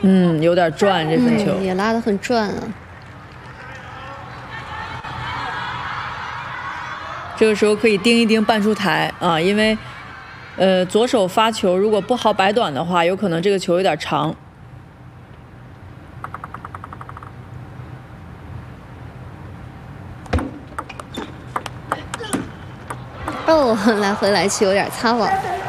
有点转这分球， 也拉得很转啊。 这个时候可以盯一盯半出台啊，因为左手发球如果不好摆短的话，有可能这个球有点长。 哦，来回来去有点擦网。